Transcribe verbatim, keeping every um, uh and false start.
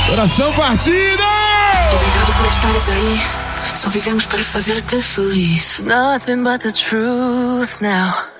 Coração partido! Obrigado por estares aí. Só vivemos para fazer-te feliz. Nothing but the truth now.